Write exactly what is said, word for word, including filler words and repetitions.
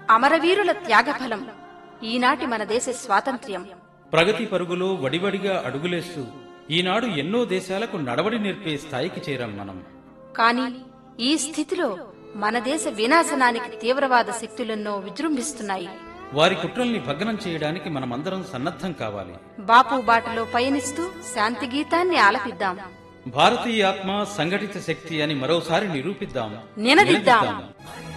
అమరవీరుల త్యాగఫలం ఈనాటి మన దేశ స్వాతంత్ర్యం. ప్రగతి పరుగులో వడివడిగా అడుగులేస్తూ ఈనాడు ఎన్నో దేశాలకు నడవడి నేర్పే స్థాయికి చేరాం మనం. కాని ఈ స్థితిలో మన దేశ వినాశనానికి తీవ్రవాద శక్తులెన్నో విజృంభిస్తున్నాయి. వారి కుట్రల్ని భగ్నం చేయడానికి మనమందరం సన్నద్ధం కావాలి. బాపు బాటలో పయనిస్తూ శాంతి గీతాన్ని ఆలపిద్దాం. భారతీయ ఆత్మ సంఘటిత శక్తి అని మరోసారి నిరూపిద్దాం, నినదిద్దాం.